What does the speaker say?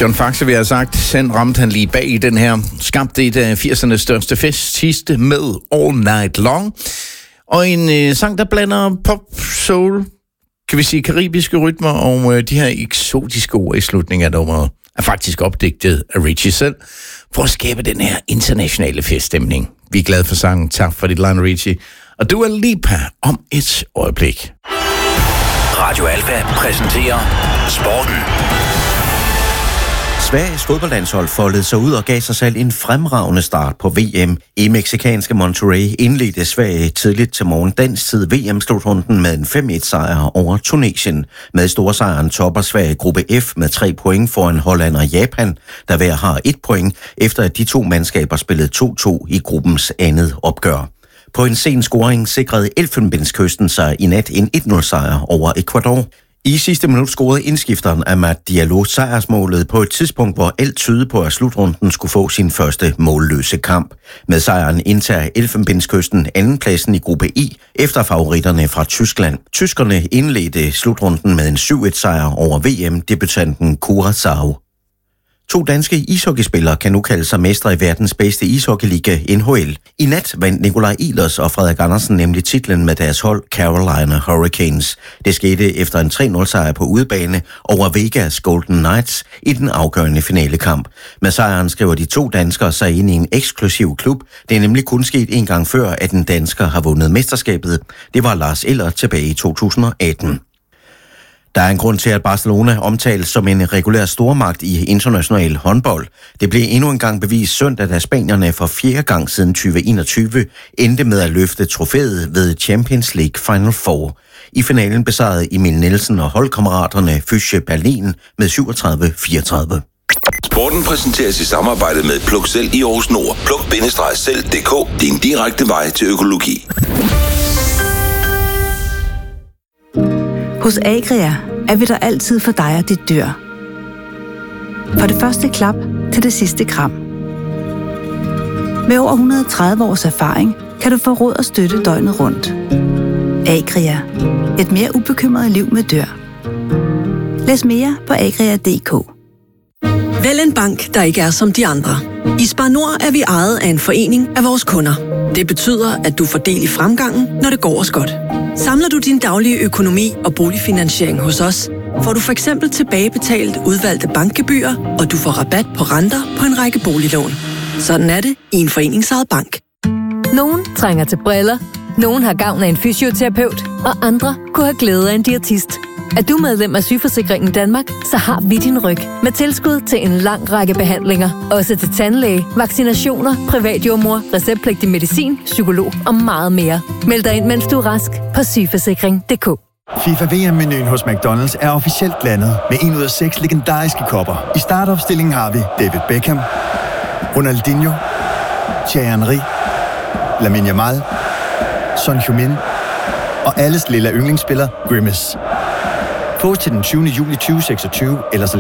John Faxe vil have sagt, han ramte han lige bag i den her. Skabte et af 80'ernes største sidste med All Night Long. Og en sang, der blander pop, soul, kan vi sige karibiske rytmer, og de her eksotiske ord i slutningen af nummeret er faktisk opdigtet af Richie selv, for at skabe den her internationale feststemning. Vi er glade for sangen. Tak for dit line, Richie. Og Dua Lipa om et øjeblik. Radio Alfa præsenterer Sporten. Sveriges fodboldlandshold foldede sig ud og gav sig selv en fremragende start på VM. I mexicanske Monterrey indledte Sverige tidligt til morgen dansk tid VM-slutrunden med en 5-1-sejr over Tunesien. Med storsejren topper Sverige gruppe F med 3 point foran Holland og Japan, der hver har 1 point, efter at de to mandskaber spillede 2-2 i gruppens andet opgør. På en sen scoring sikrede Elfenbenskysten sig i nat en 1-0-sejr over Ecuador. I sidste minut scorede indskifteren Amad Diallo sejrsmålet på et tidspunkt, hvor alt tydede på, at slutrunden skulle få sin første målløse kamp. Med sejren indtager Elfenbenskysten andenpladsen i gruppe I efter favoritterne fra Tyskland. Tyskerne indledte slutrunden med en 7-1-sejr over VM-debutanten Curaçao. 2 danske ishockeyspillere kan nu kalde sig mestre i verdens bedste ishockeyliga, NHL. I nat vandt Nikolaj Ehlers og Frederik Andersen nemlig titlen med deres hold Carolina Hurricanes. Det skete efter en 3-0-sejr på udebane over Vegas Golden Knights i den afgørende finalekamp. Med sejren skriver de 2 danskere sig ind i en eksklusiv klub. Det er nemlig kun sket en gang før, at en dansker har vundet mesterskabet. Det var Lars Eller tilbage i 2018. Der er en grund til, at Barcelona omtales som en regulær stormagt i international håndbold. Det blev endnu en gang bevist søndag, da spanierne for 4. gang siden 2021 endte med at løfte trofæet ved Champions League Final Four. I finalen besejrede Emil Nielsen og holdkammeraterne Füchse Berlin med 37-34. Sporten præsenteres i samarbejde med Pluk Selv i Aarhus Nord. Pluk-selv.dk. Din direkte vej til økologi. Hos Agria er vi der altid for dig og dit dyr. Fra det første klap til det sidste kram. Med over 130 års erfaring kan du få råd og støtte døgnet rundt. Agria. Et mere ubekymret liv med dyr. Læs mere på agria.dk. Vælg en bank, der ikke er som de andre. I Spar Nord er vi ejet af en forening af vores kunder. Det betyder, at du får del i fremgangen, når det går os godt. Samler du din daglige økonomi og boligfinansiering hos os, får du for eksempel tilbagebetalt udvalgte bankgebyrer, og du får rabat på renter på en række boliglån. Sådan er det i en foreningsejet bank. Nogen trænger til briller, nogen har gavn af en fysioterapeut, og andre kunne have glæde af en diætist. Er du medlem af Sygeforsikringen Danmark, så har vi din ryg med tilskud til en lang række behandlinger. Også til tandlæge, vaccinationer, privatjordmor, receptpligtig medicin, psykolog og meget mere. Meld dig ind, mens du er rask på sygeforsikring.dk. FIFA VM-menuen hos McDonald's er officielt landet med 1 ud af 6 legendariske kopper. I startopstillingen har vi David Beckham, Ronaldinho, Thierry Henry, Lamine Yamal, Son Heung-min og alles lille yndlingsspiller Grimace. Få til den 20. juli 2026, eller så